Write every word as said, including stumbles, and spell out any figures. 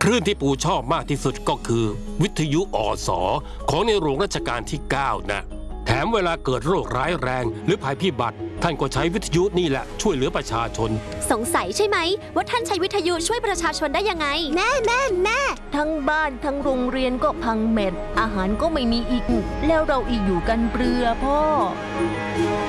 คลื่นที่ปู่ชอบมากที่สุดก็คือวิทยุอสของในหลวงรัชกาลที่เก้านะแถมเวลาเกิดโรคร้ายแรงหรือภัยพิบัติท่านก็ใช้วิทยุนี่แหละช่วยเหลือประชาชนสงสัยใช่ไหมว่าท่านใช้วิทยุช่วยประชาชนได้ยังไงแม่แม่แม่ทั้งบ้านทั้งโรงเรียนก็พังเม็ดอาหารก็ไม่มีอีกแล้วเราอีกอยู่กันเปลือพ่อ